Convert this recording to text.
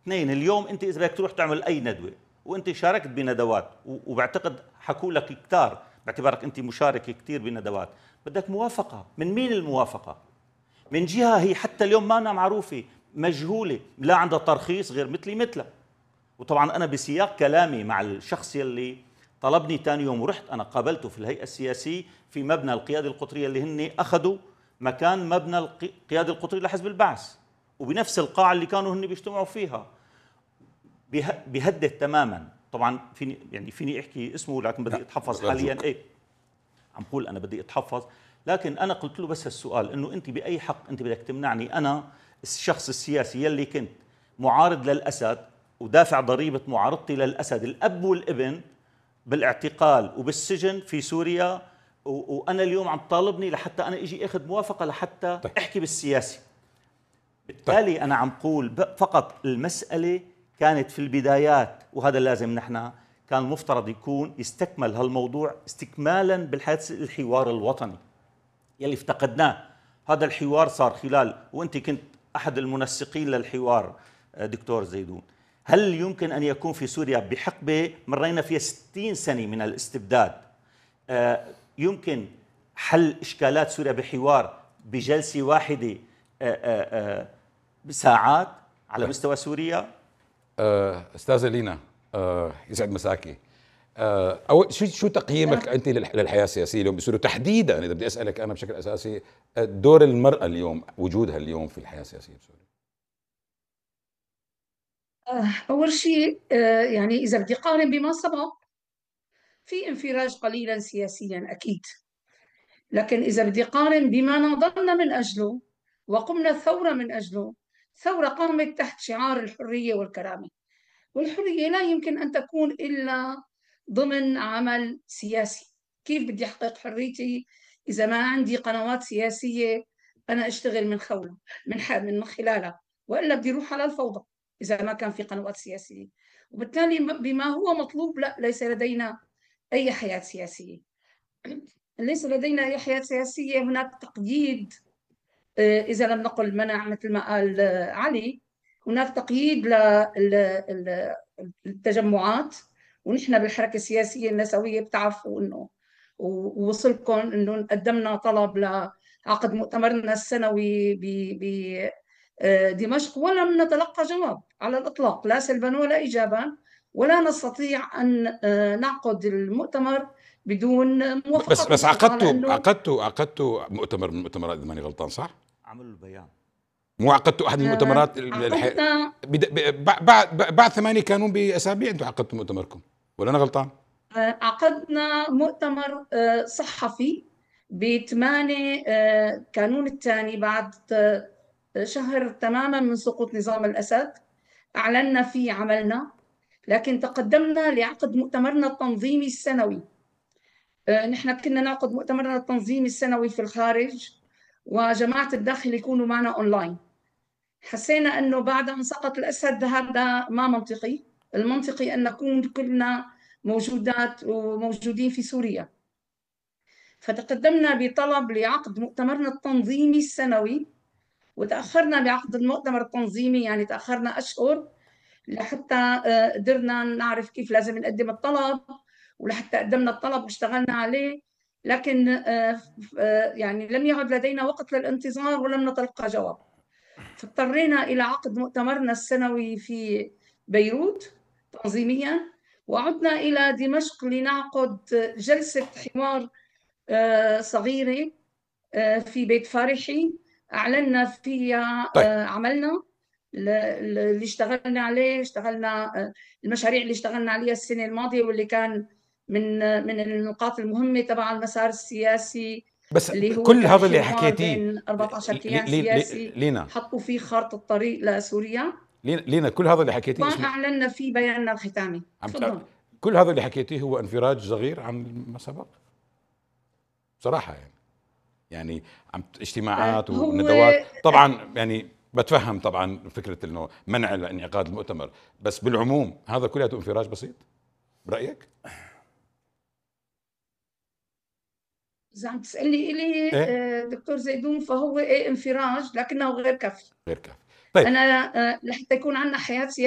اثنين، اليوم انت اذا بدك تروح تعمل اي ندوه وانت شاركت بندوات وبعتقد حكوا لك كتار باعتبارك انت مشارك كثير بندوات، بدك موافقه. من مين الموافقه؟ من جهه هي حتى اليوم ما أنا معروفه، مجهوله، لا عندها ترخيص غير مثلي مثلها. وطبعا انا بسياق كلامي مع الشخص يلي طلبني ثاني يوم ورحت انا قابلته في الهيئه السياسيه في مبنى القياده القطريه اللي هن اخذوا مكان مبنى القياده القطري لحزب البعث، وبنفس القاعه اللي كانوا هن بيجتمعوا فيها. بيهدد تماما. طبعا فيني احكي اسمه لكن بدي اتحفظ حاليا. ايه عم قول انا بدي اتحفظ. لكن انا قلت له بس السؤال انه انت باي حق انت بدك تمنعني انا الشخص السياسي يلي كنت معارض للاسد ودافع ضريبه معارضتي للاسد الاب والابن بالاعتقال وبالسجن في سوريا، وانا اليوم عم طالبني لحتى انا اجي اخذ موافقه لحتى احكي بالسياسي. بالتالي انا عم قول فقط المساله كانت في البدايات، وهذا لازم نحن كان المفترض يكون يستكمل هالموضوع استكمالا بالحديث الحوار الوطني يلي افتقدناه. هذا الحوار صار خلال، وانت كنت احد المنسقين للحوار دكتور زيدون. هل يمكن ان يكون في سوريا بحقبه مرينا فيها 60 سنه من الاستبداد يمكن حل اشكالات سوريا بحوار بجلسه واحده بساعات على مستوى سوريا؟ استاذه لينا، يسعد مساكي. أول شو تقييمك انت للحياه السياسيه اليوم بسوريا تحديدا؟ اذا بدي اسالك انا بشكل اساسي، دور المراه اليوم، وجودها اليوم في الحياه السياسيه بسوريا. اول شيء يعني اذا بدي اقارن بما سبق، في انفراج قليلا سياسيا اكيد، لكن اذا بدي اقارن بما ناضلنا من اجله وقمنا الثوره من اجله، ثوره قامت تحت شعار الحريه والكرامه. والحرية لا يمكن أن تكون إلا ضمن عمل سياسي. كيف بدي أحقق حريتي إذا ما عندي قنوات سياسية أنا أشتغل من خلالها؟ وإلا بدي أروح على الفوضى إذا ما كان في قنوات سياسية. وبالتالي بما هو مطلوب، لا، ليس لدينا أي حياة سياسية. ليس لدينا أي حياة سياسية. هناك تقييد، إذا لم نقل منع مثل ما قال علي، هناك تقييد للتجمعات. ونحن بالحركة السياسية النسوية بتعرفوا إنه ووصلكم إنه قدمنا طلب لعقد مؤتمرنا السنوي بدمشق ولم نتلقى جواب على الإطلاق، لا سلبا ولا إيجابا، ولا نستطيع أن نعقد المؤتمر بدون موافقة. بس عقدتوا مؤتمر من المؤتمرات اذا ماني غلطان، صح؟ عملوا البيان. مو عقدتوا احد المؤتمرات بعد 8 كانون باسابيع انتم عقدتوا مؤتمركم، ولا انا غلطان؟ عقدنا مؤتمر صحفي ب8 كانون الثاني بعد شهر تماما من سقوط نظام الأسد. أعلنا فيه عملنا، لكن تقدمنا لعقد مؤتمرنا التنظيمي السنوي. نحن كنا نعقد مؤتمرنا التنظيمي السنوي في الخارج، وجماعة الداخل يكونوا معنا أونلاين. حسينا أنه بعد أن سقط الأسد هذا ما منطقي. المنطقي أن نكون كلنا موجودات وموجودين في سوريا. فتقدمنا بطلب لعقد مؤتمرنا التنظيمي السنوي، وتأخرنا بعقد المؤتمر التنظيمي، يعني تأخرنا أشهر لحتى قدرنا نعرف كيف لازم نقدم الطلب، ولحتى قدمنا الطلب واشتغلنا عليه. لكن يعني لم يعد لدينا وقت للانتظار ولم نتلقى جواب. فاضطرينا إلى عقد مؤتمرنا السنوي في بيروت تنظيميا، وعدنا إلى دمشق لنعقد جلسة حوار صغيرة في بيت فارحي أعلنا فيها عملنا اللي اشتغلنا عليه. اشتغلنا المشاريع اللي اشتغلنا عليها السنة الماضية، واللي كان من النقاط المهمة تبع المسار السياسي، بس اللي هو كل هذا اللي حكيتيه بين 14 كيان سياسي لينا حطوا فيه خارطة الطريق لسوريا. لينا كل هذا اللي حكيتيه اسمه أعلنا في بياننا الختامي. تفضل. كل هذا اللي حكيتيه هو انفراج صغير عن ما سبق بصراحة. يعني عم اجتماعات وندوات طبعا، يعني بتفهم طبعا فكرة انه منع انعقاد المؤتمر، بس بالعموم هذا كله انفراج بسيط برأيك؟ إذا عم تسألني إلي دكتور زيدون، فهو انفراج لكنه غير كافي. طيب أنا لحتى يكون عندنا حياة سياسية